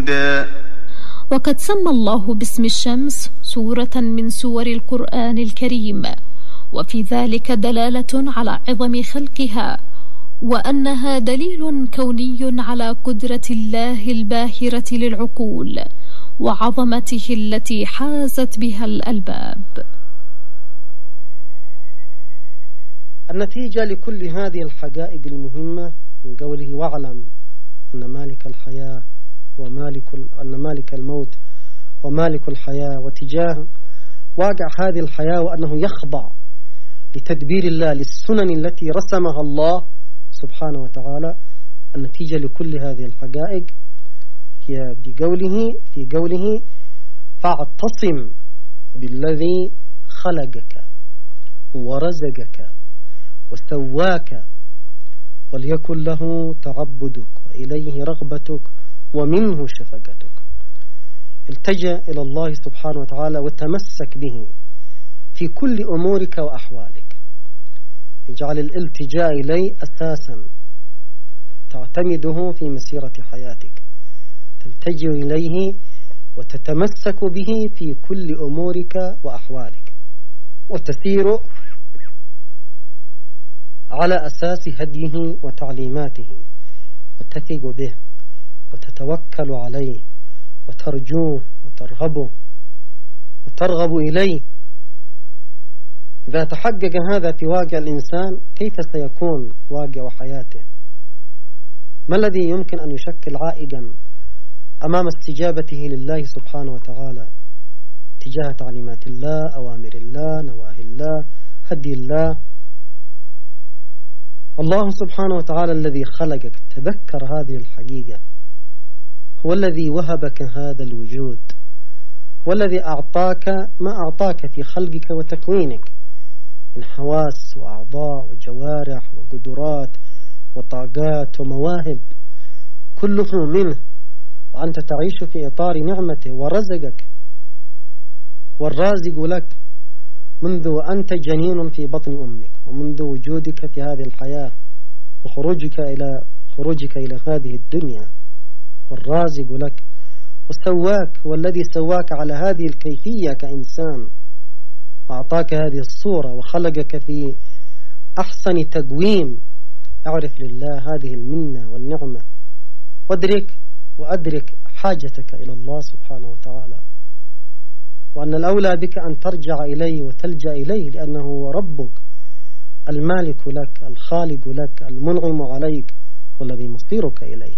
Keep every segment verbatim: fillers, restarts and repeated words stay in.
مرشدا. وقد سمى الله باسم الشمس سورة من سور القرآن الكريم، وفي ذلك دلالة على عظم خلقها، وأنها دليل كوني على قدرة الله الباهرة للعقول وعظمته التي حازت بها الألباب. النتيجة لكل هذه الحقائق المهمة من قوله واعلم أن مالك الحياة ومالك أن مالك الموت ومالك الحياة، وتجاه واقع هذه الحياة وأنه يخضع لتدبير الله للسنن التي رسمها الله سبحانه وتعالى. النتيجة لكل هذه الحقائق هي بقوله في قوله فاعتصم بالذي خلقك ورزقك وسواك وليكن له تعبدك وإليه رغبتك ومنه شفقتك. التجأ إلى الله سبحانه وتعالى وتمسك به في كل أمورك وأحوالك. اجعل الالتجاء إليه أساسا تعتمده في مسيرة حياتك، تلتجئ إليه وتتمسك به في كل أمورك وأحوالك، وتسير على أساس هديه وتعليماته، وتثق به وتتوكل عليه وترجوه وترهبه وترغب إليه. إذا تحقق هذا في واقع الإنسان كيف سيكون واقع حياته؟ ما الذي يمكن أن يشكل عائقا أمام استجابته لله سبحانه وتعالى تجاه تعليمات الله، أوامر الله، نواهي الله، هدي الله؟ الله سبحانه وتعالى الذي خلقك، تذكر هذه الحقيقة، هو الذي وهبك هذا الوجود، والذي أعطاك ما أعطاك في خلقك وتكوينك من حواس وأعضاء وجوارح وقدرات وطاقات ومواهب، كله منه، وأنت تعيش في إطار نعمته، ورزقك والرازق لك منذ أنت جنين في بطن أمك، ومنذ وجودك في هذه الحياة وخروجك إلى خروجك إلى هذه الدنيا، والرازق لك وسواك، والذي سواك على هذه الكيفية كإنسان، وأعطاك هذه الصورة وخلقك في أحسن تقويم. أعرف لله هذه المنة والنعمة، وادرك وأدرك حاجتك إلى الله سبحانه وتعالى، وأن الأولى بك أن ترجع إليه وتلجأ إليه، لأنه هو ربك المالك لك الخالق لك المنعم عليك والذي مصيرك إليه.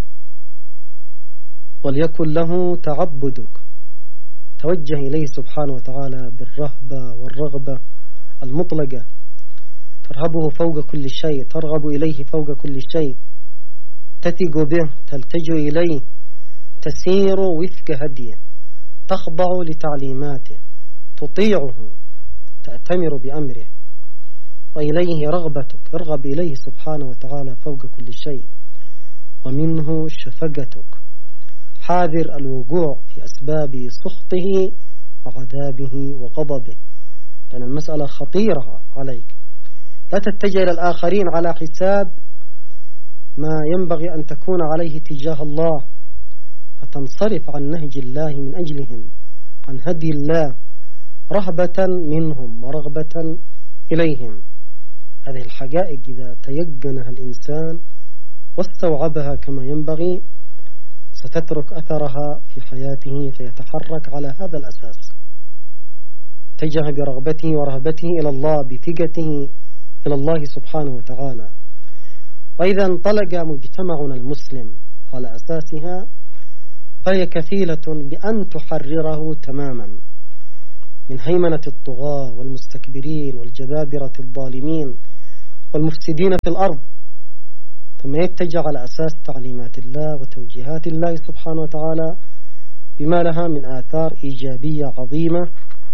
وليكن له تعبدك، توجه إليه سبحانه وتعالى بالرهبة والرغبة المطلقة، ترهبه فوق كل شيء، ترغب إليه فوق كل شيء، تثق به، تلتجئ إليه، تسير وفق هديه، تخضع لتعليماته، تطيعه، تأتمر بأمره، وإليه رغبتك، ارغب إليه سبحانه وتعالى فوق كل شيء، ومنه شفقتك، حاذر الوقوع في أسباب سخطه وعذابه وغضبه، لأن المسألة خطيرة عليك. لا تتجه إلى الآخرين على حساب ما ينبغي أن تكون عليه تجاه الله، فتنصرف عن نهج الله من أجلهم، عن هدي الله، رهبة منهم ورغبة إليهم. هذه الحقائق إذا تيقنها الإنسان واستوعبها كما ينبغي ستترك أثرها في حياته، فيتحرك على هذا الأساس، اتجه برغبته ورهبته إلى الله، بثقته إلى الله سبحانه وتعالى. وإذا انطلق مجتمعنا المسلم على أساسها فهي كفيلة بأن تحرره تماما من هيمنة الطغاة والمستكبرين والجبابرة الظالمين والمفسدين في الأرض، ثم يتجه على أساس تعليمات الله وتوجيهات الله سبحانه وتعالى بما لها من آثار إيجابية عظيمة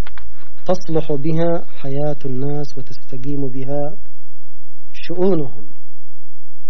تصلح بها حياة الناس وتستقيم بها شؤونهم.